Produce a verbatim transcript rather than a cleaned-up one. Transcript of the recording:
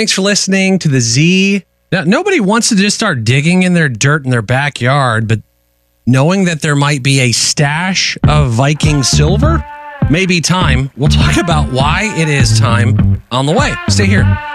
Thanks for listening to the Z. Now, nobody wants to just start digging in their dirt in their backyard, but knowing that there might be a stash of Viking silver may be time. We'll talk about why it is time on the way. Stay here.